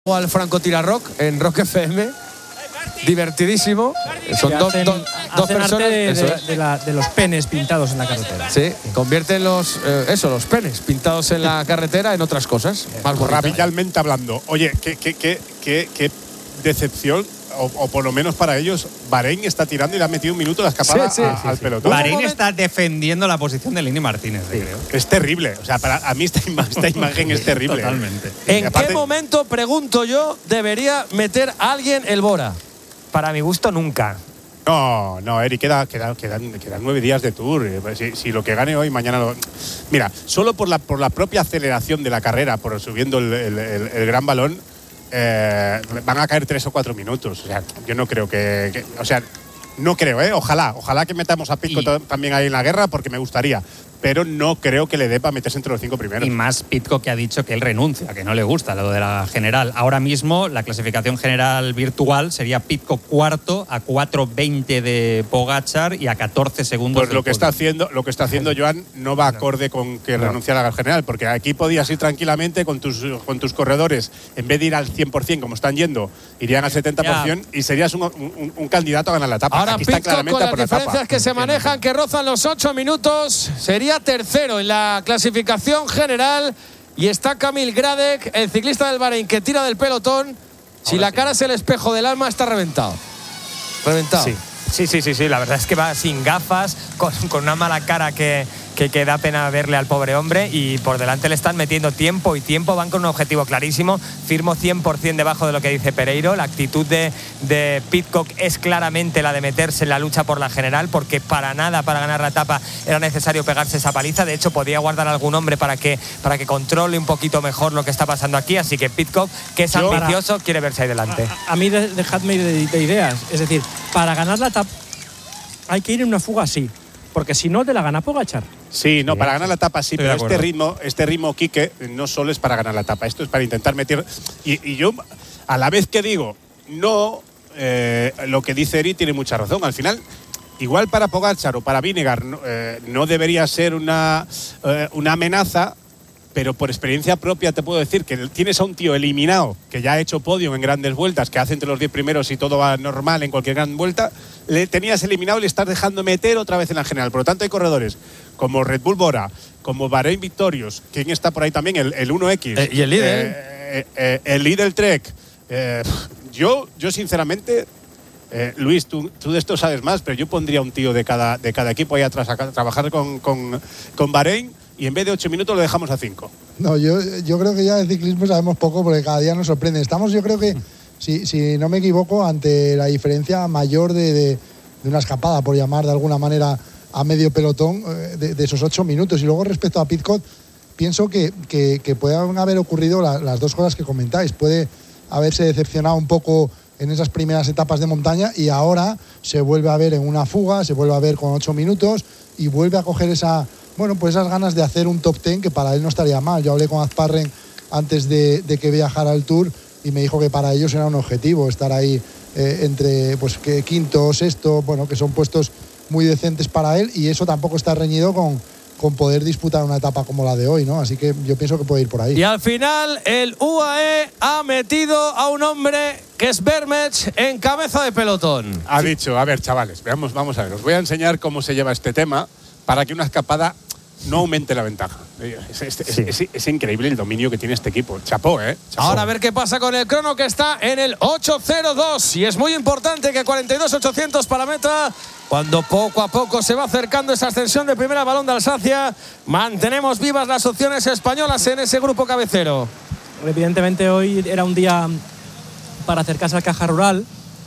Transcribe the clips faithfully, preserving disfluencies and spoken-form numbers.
al Franco Tira Rock en Rock F M. Divertidísimo. Son do, hacen, do, dos personas de, de, es. de, la, de los penes pintados en la carretera. Sí, convierten los eh, eso, los penes pintados en la carretera en otras cosas. Más radicalmente hablando. Oye, qué, qué, qué, qué, qué decepción, o, o por lo menos para ellos, Bahrein está tirando y le ha metido un minuto la escapada sí, sí, a, sí, al sí. pelotón. Bahrein está defendiendo la posición de Lini Martínez, sí. creo. Es terrible. O sea, para a mí esta, ima esta imagen es terrible. Totalmente. ¿En aparte, qué momento, pregunto yo, debería meter a alguien el Bora? Para mi gusto, nunca. No, no, Eri, queda, queda, quedan, quedan nueve días de Tour. Si, si lo que gane hoy, mañana lo… Mira, solo por la, por la propia aceleración de la carrera, por subiendo el, el, el, el gran balón, eh, van a caer tres o cuatro minutos. O sea, yo no creo que… que o sea, no creo, ¿eh? Ojalá, ojalá que metamos a Pitcock y, también ahí en la guerra, porque me gustaría. Pero no creo que le dé para meterse entre los cinco primeros. Y más Pitcock, que ha dicho que él renuncia, que no le gusta lo de la general. Ahora mismo la clasificación general virtual sería Pitcock cuarto a cuatro veinte de Pogačar y a catorce segundos. Pues lo que está haciendo, lo que está haciendo Joan no va acorde con que no. renunciara al general, porque aquí podías ir tranquilamente con tus con tus corredores, en vez de ir al cien por cien como están yendo, irían al setenta por cien ya. Y serías un, un, un candidato a ganar la etapa. Ahora aquí Pitcock, está claramente con las por la diferencias etapa. que se manejan, que rozan los ocho minutos, sería tercero en la clasificación general y está Kamil Gradek, el ciclista del Bahrein, que tira del pelotón. Si Ahora la sí. cara es el espejo del alma, está reventado. Reventado. Sí, sí, sí, sí, sí. La verdad es que va sin gafas, con, con una mala cara que, que, que da pena verle al pobre hombre, y por delante le están metiendo tiempo y tiempo. Van con un objetivo clarísimo. Firmo cien por cien debajo de lo que dice Pereiro. La actitud de, de Pitcock es claramente la de meterse en la lucha por la general, porque para nada, para ganar la etapa, era necesario pegarse esa paliza. De hecho, podía guardar algún hombre para que, para que controle un poquito mejor lo que está pasando aquí. Así que Pitcock, que es Yo, ambicioso, para, quiere verse ahí delante. A, a mí de, dejadme de, de ideas. Es decir, para ganar la etapa hay que ir en una fuga así, porque si no te la gana Pogačar. Sí, no, para ganar la etapa sí, Estoy pero este ritmo, este ritmo, Quique, no solo es para ganar la etapa, esto es para intentar meter… Y, y yo, a la vez que digo, no, eh, lo que dice Eri tiene mucha razón. Al final, igual para Pogačar o para Vinegar no, eh, no debería ser una, eh, una amenaza, pero por experiencia propia te puedo decir que tienes a un tío eliminado, que ya ha hecho podio en grandes vueltas, que hace entre los diez primeros y todo va normal en cualquier gran vuelta, le tenías eliminado y le estás dejando meter otra vez en la general. Por lo tanto, hay corredores como Red Bull Bora, como Bahrein Victorious, ¿quién está por ahí también? El, el uno X. Eh, y el líder. Eh, eh, el líder Trek. Eh, yo, yo, sinceramente… Eh, Luis, tú, tú de esto sabes más, pero yo pondría un tío de cada, de cada equipo ahí atrás a, a trabajar con, con, con Bahrein, y en vez de ocho minutos lo dejamos a cinco. No, yo, yo creo que ya de ciclismo sabemos poco, porque cada día nos sorprende. Estamos, yo creo que, si, si no me equivoco, ante la diferencia mayor de, de, de una escapada, por llamar de alguna manera a medio pelotón, de, de esos ocho minutos. Y luego, respecto a Pitcock, pienso que, que, que pueden haber ocurrido la, las dos cosas que comentáis. Puede haberse decepcionado un poco en esas primeras etapas de montaña, y ahora se vuelve a ver en una fuga, se vuelve a ver con ocho minutos y vuelve a coger esa, bueno, pues esas ganas de hacer un top ten, que para él no estaría mal. Yo hablé con Azparren antes de, de que viajara al Tour y me dijo que para ellos era un objetivo estar ahí eh, entre pues que quinto, sexto, bueno, que son puestos muy decentes para él, y eso tampoco está reñido con con poder disputar una etapa como la de hoy, ¿no? Así que yo pienso que puede ir por ahí. Y al final el U A E ha metido a un hombre que es Vermech en cabeza de pelotón. Ha dicho, a ver, chavales, veamos, vamos a ver, os voy a enseñar cómo se lleva este tema para que una escapada no aumente la ventaja. Es, es, es, sí. es, es increíble el dominio que tiene este equipo. Chapó, ¿eh? Chapó. Ahora a ver qué pasa con el crono, que está en el ocho cero dos. Y es muy importante que cuarenta y dos ochocientos para meta, cuando poco a poco se va acercando esa ascensión de primera Balón de Alsacia, mantenemos vivas las opciones españolas en ese grupo cabecero. Evidentemente hoy era un día para acercarse al Caja Rural.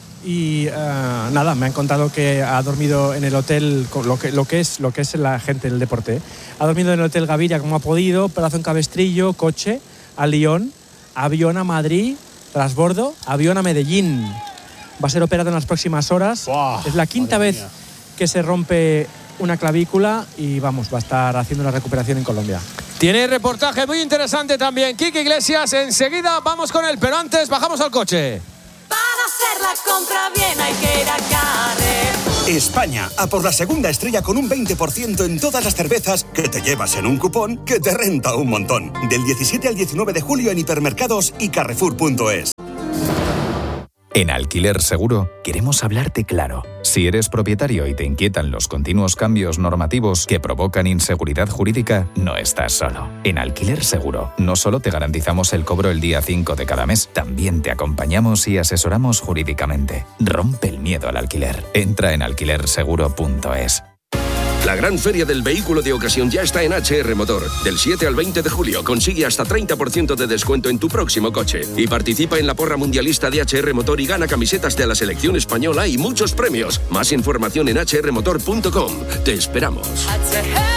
Y uh, nada, me han contado que ha dormido en el hotel, lo que, lo que, es, lo que es la gente del deporte. Ha dormido en el Hotel Gaviria como ha podido, pedazo en Cabestrillo, coche a Lyon, avión a Madrid, transbordo, avión a Medellín. Va a ser operado en las próximas horas. Wow, es la quinta vez mía. que se rompe una clavícula, y vamos, va a estar haciendo una recuperación en Colombia. Tiene reportaje muy interesante también Quique Iglesias. Enseguida vamos con él, pero antes bajamos al coche. Para hacer la compra bien hay que ir a Carrefour. España, a por la segunda estrella con un veinte por ciento en todas las cervezas que te llevas en un cupón que te renta un montón. Del diecisiete al diecinueve de julio en hipermercados y carrefour punto es. En Alquiler Seguro queremos hablarte claro. Si eres propietario y te inquietan los continuos cambios normativos que provocan inseguridad jurídica, no estás solo. En Alquiler Seguro no solo te garantizamos el cobro el día cinco de cada mes, también te acompañamos y asesoramos jurídicamente. Rompe el miedo al alquiler. Entra en alquiler seguro punto es. La gran feria del vehículo de ocasión ya está en H R Motor. Del siete al veinte de julio consigue hasta treinta por ciento de descuento en tu próximo coche. Y participa en la porra mundialista de H R Motor y gana camisetas de la selección española y muchos premios. Más información en h r motor punto com. Te esperamos.